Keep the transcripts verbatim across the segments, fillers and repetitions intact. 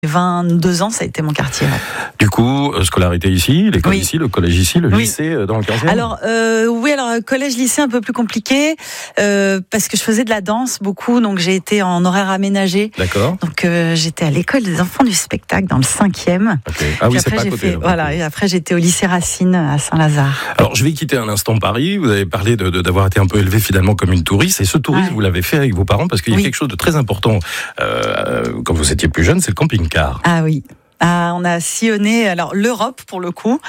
vingt-deux ans, ça a été mon quartier. Ouais. Du coup, scolarité ici, l'école oui. ici, le collège ici, le oui. lycée dans le quinzième. Alors euh, oui, alors collège, lycée un peu plus compliqué euh, parce que je faisais de la danse beaucoup, donc j'ai été en horaire aménagé. D'accord. Donc euh, j'étais à l'école des enfants du spectacle dans le cinquième. Okay. Ah oui, puis c'est après, pas à j'ai côté. fait, là, voilà, et après j'étais au lycée Racine à Saint-Lazare. Alors je vais quitter un instant Paris. Vous avez parlé de, de, d'avoir été un peu élevé finalement comme une touriste, et ce tourisme ah, vous l'avez fait avec vos parents parce qu'il y a oui. quelque chose de très important euh, quand vous étiez plus jeune, c'est le camping-car. Ah oui. Ah, on a sillonné alors l'Europe pour le coup,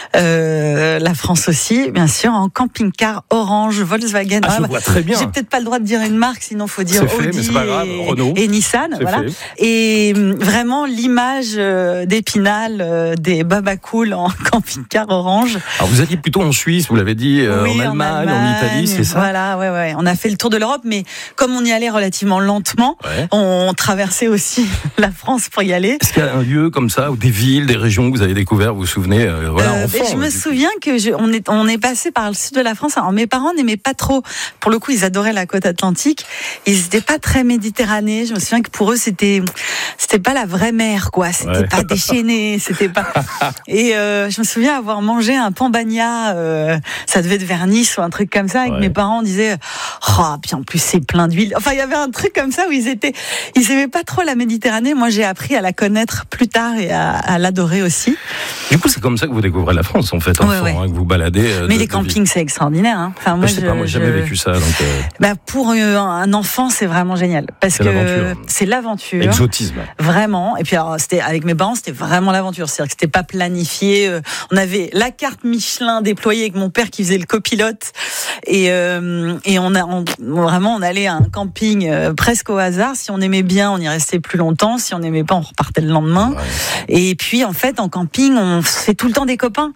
euh, la France aussi, bien sûr, en camping-car Orange, Volkswagen. Ah, je ah, vois très bien. J'ai peut-être pas le droit de dire une marque, sinon faut dire c'est Audi fait, mais c'est pas grave. et, Renault. et Nissan, c'est voilà. Fait. Et vraiment l'image d'Épinal des Babacool en camping-car Orange. Alors vous alliez plutôt en Suisse, vous l'avez dit, euh, oui, en, Allemagne, en Allemagne, en Italie, c'est ça. Voilà, ouais, ouais. On a fait le tour de l'Europe, mais comme on y allait relativement lentement, ouais. on traversait aussi la France pour y aller. Est-ce qu'il y a un lieu comme ça, ou des villes, des régions que vous avez découvert, vous vous souvenez, euh, voilà, euh, enfant, Je me souviens que je, on est on est passé par le sud de la France. Alors mes parents n'aimaient pas trop. Pour le coup, ils adoraient la côte atlantique. Ils n'étaient pas très méditerranéens. Je me souviens que pour eux, c'était c'était pas la vraie mer, quoi. C'était ouais. pas déchaîné, c'était pas. Et euh, je me souviens avoir mangé un pambagna. Euh, ça devait être vers Nice ou un truc comme ça. Avec ouais. mes parents, on disait, oh, puis en plus c'est plein d'huile. Enfin, il y avait un truc comme ça où ils étaient, ils aimaient pas trop la Méditerranée. Moi, j'ai appris à la connaître plus tard et à, à l'adorer aussi. Du coup, c'est comme ça que vous découvrez la France, en fait, enfant, ouais, ouais. Hein, que vous baladez. Euh, Mais de, les campings, c'est extraordinaire. Hein. Enfin, moi, je sais je, pas, moi, j'ai jamais je... vécu ça. Donc, euh... bah, pour euh, un enfant, c'est vraiment génial, parce c'est que l'aventure. c'est l'aventure. Exotisme. Vraiment. Et puis, alors, c'était avec mes parents, c'était vraiment l'aventure. C'est-à-dire que c'était pas planifié. Euh, on avait la carte Michelin déployée avec mon père qui faisait le copilote, et euh, et on a on, vraiment, on allait à un camping euh, presque au hasard. Si on aimait bien, on y restait plus longtemps. Si on n'aimait pas, on repartait le lendemain. Ouais. Et puis, en fait, en camping, on fait tout le temps des copains,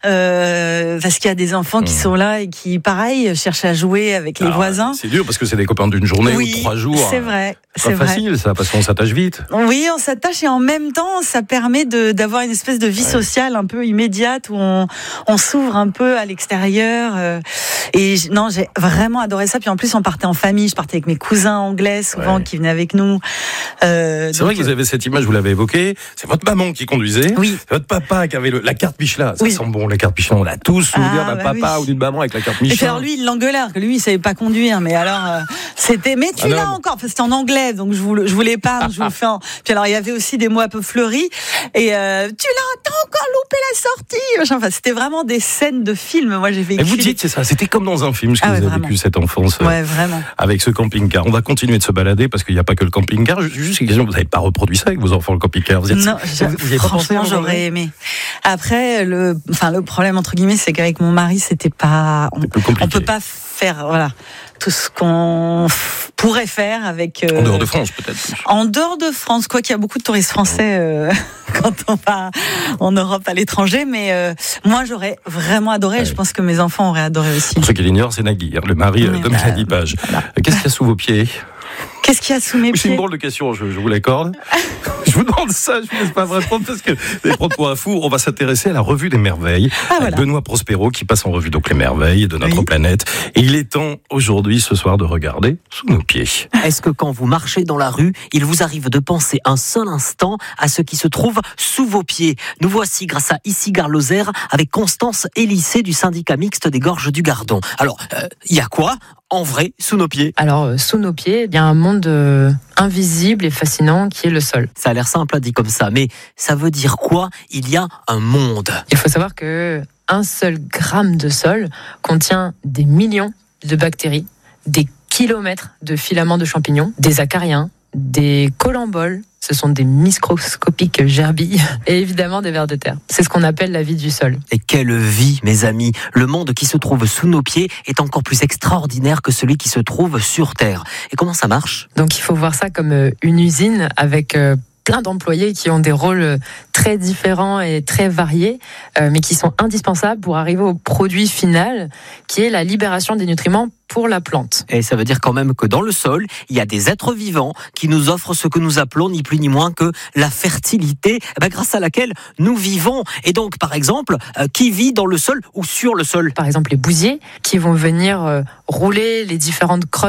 euh, parce qu'il y a des enfants qui mmh. sont là et qui, pareil, cherchent à jouer avec les Alors, voisins. C'est dur parce que c'est des copains d'une journée oui, ou de trois jours. C'est vrai. C'est pas facile, vrai. Ça, parce qu'on s'attache vite. Oui, on s'attache et en même temps, ça permet de, d'avoir une espèce de vie ouais. sociale un peu immédiate où on, on s'ouvre un peu à l'extérieur. Euh, et non, j'ai vraiment adoré ça. Puis en plus, on partait en famille. Je partais avec mes cousins anglais souvent ouais. qui venaient avec nous. Euh, c'est donc, vrai que vous avez cette image, vous l'avez évoquée. C'est votre maman qui conduisait. Oui. C'est votre papa qui avait le, la carte Michelin. Ça oui. sent bon, la carte Michelin. On a tous souvenir ah, d'un bah papa oui. ou d'une maman avec la carte Michelin. Et puis alors lui, il l'engueulait, que lui, il savait pas conduire. Mais alors, euh, c'était, mais tu ah, l'as non. encore. Parce que c'était en anglais, donc je vous, je vous l'épargne, je vous le fais en. Puis alors, il y avait aussi des mots un peu fleuris. Et euh, tu l'as, t'as encore loupé la sortie. Enfin, c'était vraiment des scènes de films. Moi, j'ai vécu. Et vous dites, c'est ça. C'était comme dans un film, ce que ah, ouais, vous avez vraiment. vécu cette enfance. Euh, ouais, vraiment. Avec ce camping-car. On va continuer de se balader parce qu'il n'y a pas que le camping-car. Juste une question, vous n'avez pas reproduit ça avec vos enfants, le camping-car? Vous êtes, non, vous, vous franchement, j'aurais aimé. Après, le, enfin, le problème entre guillemets, c'est qu'avec mon mari, c'était pas, on, on peut pas faire, voilà, tout ce qu'on f- pourrait faire avec. Euh, en dehors de France, peut-être. En dehors de France, quoi qu'il y a beaucoup de touristes français euh, quand on va en Europe, à l'étranger, mais euh, moi, j'aurais vraiment adoré. Ouais. Je pense que mes enfants auraient adoré aussi. Pour ceux qui l'ignorent, c'est Nagui, le mari oui, de bah, Mélanie Page. Voilà. Qu'est-ce qu'il y a sous vos pieds? Qu'est-ce qu'il y a sous mes pieds? C'est une drôle de question, je, je vous l'accorde. Je vous demande ça, je ne vous laisse pas me répondre parce que les prendre pour un fou. On va s'intéresser à la revue des merveilles. Ah, avec voilà. Benoît Prospero qui passe en revue donc les merveilles de notre oui. planète. Et il est temps aujourd'hui, ce soir, de regarder sous nos pieds. Est-ce que quand vous marchez dans la rue, il vous arrive de penser un seul instant à ce qui se trouve sous vos pieds? Nous voici grâce à Ici Gare Lozère avec Constance Élissé du syndicat mixte des Gorges du Gardon. Alors, il euh, y a quoi en vrai sous nos pieds? Alors, euh, sous nos pieds, il y a un monde euh, invisible et fascinant qui est le sol. Ça a l'air simple à dire comme ça, mais ça veut dire quoi? Il y a un monde. Il faut savoir que un seul gramme de sol contient des millions de bactéries, des kilomètres de filaments de champignons, des acariens, des colamboles, ce sont des microscopiques gerbilles, et évidemment des vers de terre. C'est ce qu'on appelle la vie du sol. Et quelle vie, mes amis! Le monde qui se trouve sous nos pieds est encore plus extraordinaire que celui qui se trouve sur Terre. Et comment ça marche? Donc il faut voir ça comme une usine avec plein d'employés qui ont des rôles très différents et très variés, euh, mais qui sont indispensables pour arriver au produit final, qui est la libération des nutriments pour la plante. Et ça veut dire quand même que dans le sol, il y a des êtres vivants qui nous offrent ce que nous appelons ni plus ni moins que la fertilité, eh ben, grâce à laquelle nous vivons. Et donc, par exemple, euh, qui vit dans le sol ou sur le sol? Par exemple, les bousiers qui vont venir euh, rouler les différentes crottes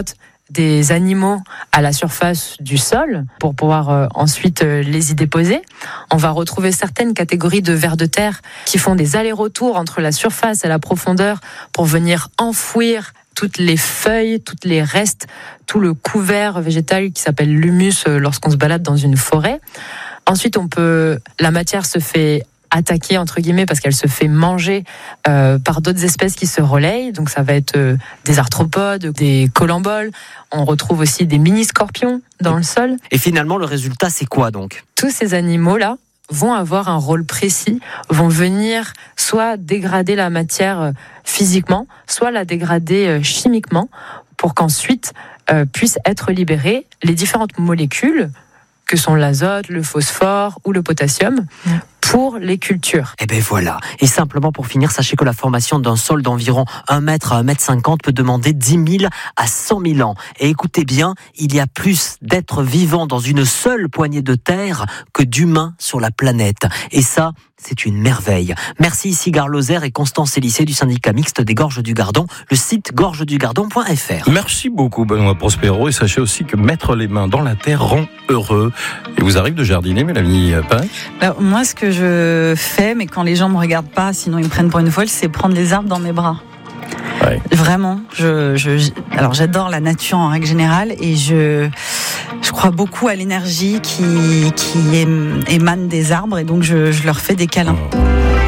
des animaux à la surface du sol pour pouvoir euh, ensuite euh, les y déposer. On va retrouver certaines catégories de vers de terre qui font des allers-retours entre la surface et la profondeur pour venir enfouir toutes les feuilles, tous les restes, tout le couvert végétal qui s'appelle l'humus lorsqu'on se balade dans une forêt. Ensuite, on peut, la matière se fait attaquer entre guillemets parce qu'elle se fait manger euh, par d'autres espèces qui se relayent. Donc ça va être euh, des arthropodes, des colamboles. On retrouve aussi des mini-scorpions dans le sol. Et finalement, le résultat, c'est quoi donc ? Tous ces animaux-là vont avoir un rôle précis, vont venir soit dégrader la matière physiquement, soit la dégrader chimiquement, pour qu'ensuite euh, puissent être libérées les différentes molécules que sont l'azote, le phosphore ou le potassium, mmh. pour les cultures. Et ben voilà. Et simplement pour finir, sachez que la formation d'un sol d'environ un mètre à un mètre cinquante peut demander dix mille à cent mille ans. Et écoutez bien, il y a plus d'êtres vivants dans une seule poignée de terre que d'humains sur la planète. Et ça, c'est une merveille. Merci Isigard Lozère et Constance Élissé du syndicat mixte des Gorges du Gardon, le site gorges du gardon point f r. Merci beaucoup Benoît Prospero, et sachez aussi que mettre les mains dans la terre rend heureux. Et vous arrive de jardiner, Mélanie Pain ? Ben, moi, ce que je fais, mais quand les gens me regardent pas, sinon ils me prennent pour une folle, c'est prendre les arbres dans mes bras. Ouais. Vraiment, je, je, alors j'adore la nature en règle générale, et je, je crois beaucoup à l'énergie qui, qui émane des arbres, et donc je, je leur fais des câlins. Oh.